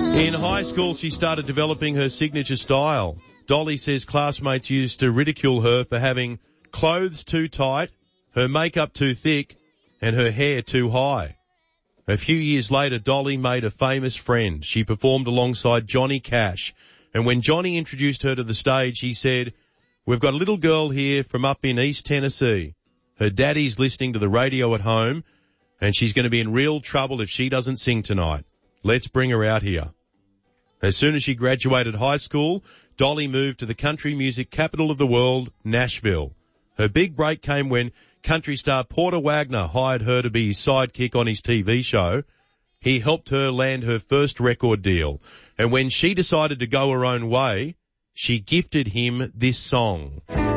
In high school, she started developing her signature style. Dolly says classmates used to ridicule her for having clothes too tight, her makeup too thick, and her hair too high. A few years later, Dolly made a famous friend. She performed alongside Johnny Cash. And when Johnny introduced her to the stage, he said, "We've got a little girl here from up in East Tennessee. Her daddy's listening to the radio at home, and she's going to be in real trouble if she doesn't sing tonight. Let's bring her out here." As soon as she graduated high school, Dolly moved to the country music capital of the world, Nashville. Her big break came when country star Porter Wagner hired her to be his sidekick on his TV show. He helped her land her first record deal. And when she decided to go her own way, she gifted him this song.